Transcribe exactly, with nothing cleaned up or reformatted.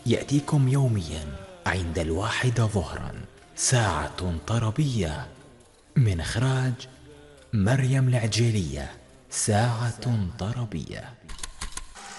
يأتيكم يوميا عند الواحدة ظهرا، ساعة طربية، من إخراج مريم العجيلية. ساعة طربية.